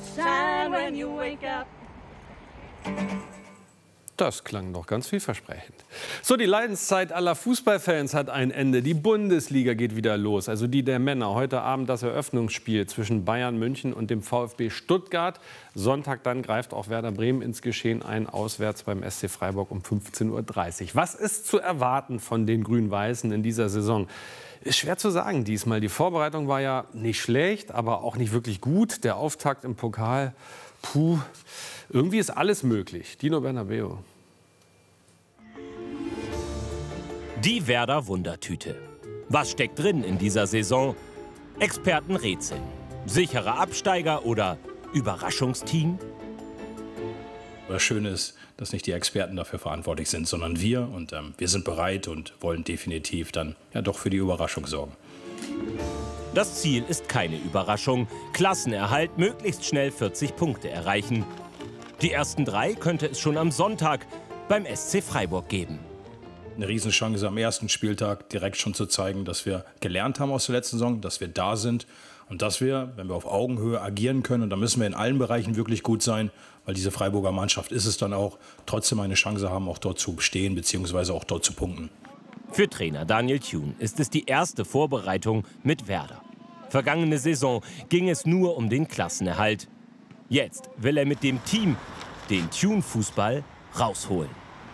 shine when you wake up. Das klang doch ganz vielversprechend. So, die Leidenszeit aller Fußballfans hat ein Ende. Die Bundesliga geht wieder los, also die der Männer. Heute Abend das Eröffnungsspiel zwischen Bayern München und dem VfB Stuttgart. Sonntag dann greift auch Werder Bremen ins Geschehen ein, auswärts beim SC Freiburg um 15:30 Uhr. Was ist zu erwarten von den Grün-Weißen in dieser Saison? Ist schwer zu sagen diesmal. Die Vorbereitung war ja nicht schlecht, aber auch nicht wirklich gut. Der Auftakt im Pokal, puh, irgendwie ist alles möglich. Dino Bernabeu. Die Werder Wundertüte. Was steckt drin in dieser Saison? Experten rätseln. Sicherer Absteiger oder Überraschungsteam? Das Schöne ist, dass nicht die Experten dafür verantwortlich sind, sondern wir. Und wir sind bereit und wollen definitiv dann ja doch für die Überraschung sorgen. Das Ziel ist keine Überraschung. Klassenerhalt, möglichst schnell 40 Punkte erreichen. Die ersten 3 könnte es schon am Sonntag beim SC Freiburg geben. Eine Riesenchance am ersten Spieltag direkt schon zu zeigen, dass wir gelernt haben aus der letzten Saison, dass wir da sind und dass wir, wenn wir auf Augenhöhe agieren können, und da müssen wir in allen Bereichen wirklich gut sein, weil diese Freiburger Mannschaft ist es dann auch, trotzdem eine Chance haben, auch dort zu bestehen bzw. auch dort zu punkten. Für Trainer Daniel Thune ist es die erste Vorbereitung mit Werder. Vergangene Saison ging es nur um den Klassenerhalt. Jetzt will er mit dem Team den Thune-Fußball rausholen.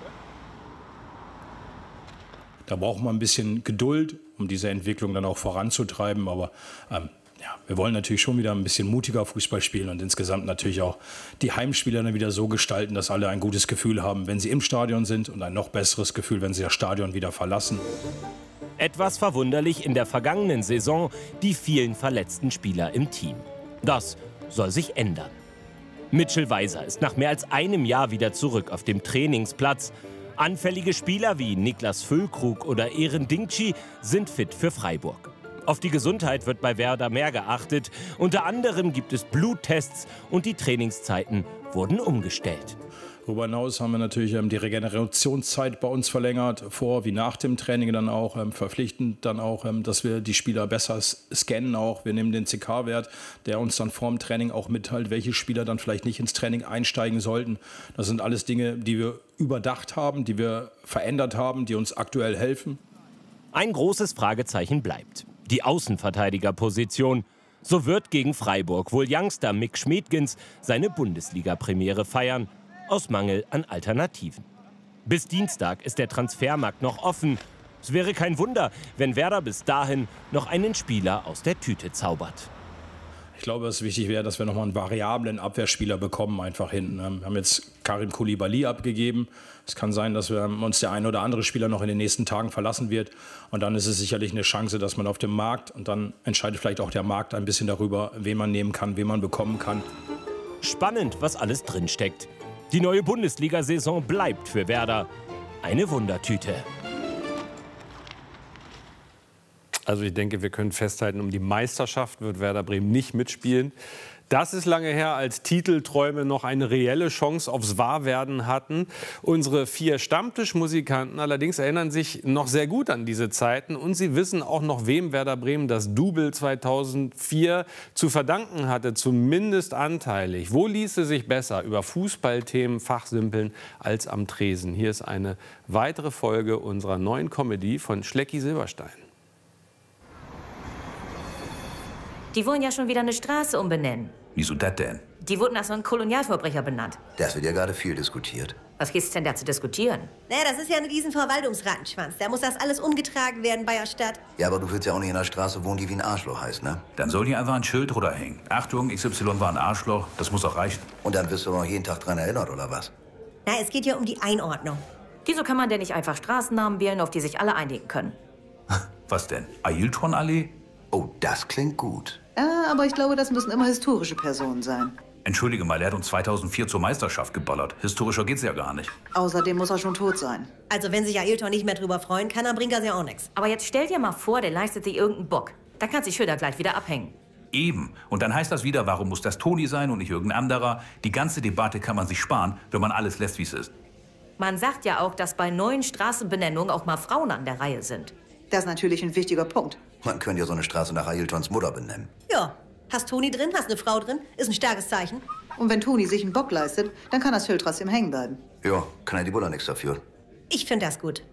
Da braucht man ein bisschen Geduld, um diese Entwicklung dann auch voranzutreiben. Aber wir wollen natürlich schon wieder ein bisschen mutiger Fußball spielen und insgesamt natürlich auch die Heimspieler dann wieder so gestalten, dass alle ein gutes Gefühl haben, wenn sie im Stadion sind, und ein noch besseres Gefühl, wenn sie das Stadion wieder verlassen. Etwas verwunderlich in der vergangenen Saison die vielen verletzten Spieler im Team. Das soll sich ändern. Mitchell Weiser ist nach mehr als einem Jahr wieder zurück auf dem Trainingsplatz. Anfällige Spieler wie Niklas Füllkrug oder Eren Dingci sind fit für Freiburg. Auf die Gesundheit wird bei Werder mehr geachtet. Unter anderem gibt es Bluttests und die Trainingszeiten wurden umgestellt. Darüber hinaus haben wir natürlich die Regenerationszeit bei uns verlängert, vor wie nach dem Training dann auch, verpflichtend dann auch, dass wir die Spieler besser scannen auch. Wir nehmen den CK-Wert, der uns dann vor dem Training auch mitteilt, welche Spieler dann vielleicht nicht ins Training einsteigen sollten. Das sind alles Dinge, die wir überdacht haben, die wir verändert haben, die uns aktuell helfen. Ein großes Fragezeichen bleibt: die Außenverteidigerposition. So wird gegen Freiburg wohl Youngster Mick Schmedgens seine Bundesliga-Premiere feiern, aus Mangel an Alternativen. Bis Dienstag ist der Transfermarkt noch offen. Es wäre kein Wunder, wenn Werder bis dahin noch einen Spieler aus der Tüte zaubert. Ich glaube, dass es wichtig wäre, dass wir nochmal einen variablen Abwehrspieler bekommen, einfach hinten. Wir haben jetzt Karim Koulibaly abgegeben. Es kann sein, dass uns der ein oder andere Spieler noch in den nächsten Tagen verlassen wird. Und dann ist es sicherlich eine Chance, dass man auf dem Markt, und dann entscheidet vielleicht auch der Markt ein bisschen darüber, wen man nehmen kann, wen man bekommen kann. Spannend, was alles drinsteckt. Die neue Bundesliga-Saison bleibt für Werder eine Wundertüte. Also ich denke, wir können festhalten, um die Meisterschaft wird Werder Bremen nicht mitspielen. Das ist lange her, als Titelträume noch eine reelle Chance aufs Wahrwerden hatten. Unsere 4 Stammtischmusikanten allerdings erinnern sich noch sehr gut an diese Zeiten. Und sie wissen auch noch, wem Werder Bremen das Double 2004 zu verdanken hatte, zumindest anteilig. Wo ließe sich besser über Fußballthemen fachsimpeln als am Tresen? Hier ist eine weitere Folge unserer neuen Comedy von Schlecki Silberstein. Die wollen ja schon wieder eine Straße umbenennen. Wieso das denn? Die wurde nach so einem Kolonialverbrecher benannt. Das wird ja gerade viel diskutiert. Was gibt's denn da zu diskutieren? Naja, das ist ja ein Riesenverwaltungsrattenschwanz. Da muss das alles umgetragen werden bei der Stadt. Ja, aber du willst ja auch nicht in einer Straße wohnen, die wie ein Arschloch heißt, ne? Dann soll hier einfach ein Schild drunter hängen. Achtung, XY war ein Arschloch, das muss auch reichen. Und dann wirst du noch jeden Tag dran erinnert, oder was? Na, es geht ja um die Einordnung. Wieso kann man denn nicht einfach Straßennamen wählen, auf die sich alle einigen können? Was denn? Ailton-Allee? Oh, das klingt gut. Ja, aber ich glaube, das müssen immer historische Personen sein. Entschuldige mal, er hat uns 2004 zur Meisterschaft geballert. Historischer geht's ja gar nicht. Außerdem muss er schon tot sein. Also wenn sich Ailton nicht mehr drüber freuen kann, dann bringt das ja auch nichts. Aber jetzt stell dir mal vor, der leistet sich irgendeinen Bock. Da kann sich Schütter gleich wieder abhängen. Eben. Und dann heißt das wieder, warum muss das Toni sein und nicht irgendein anderer? Die ganze Debatte kann man sich sparen, wenn man alles lässt, wie es ist. Man sagt ja auch, dass bei neuen Straßenbenennungen auch mal Frauen an der Reihe sind. Das ist natürlich ein wichtiger Punkt. Man könnte ja so eine Straße nach Ailtons Mutter benennen. Ja, Hast Toni drin, hast eine Frau drin, ist ein starkes Zeichen. Und wenn Toni sich einen Bock leistet, dann kann das Schild trotzdem hängen bleiben. Ja, kann ja die Buller nichts dafür. Ich finde das gut.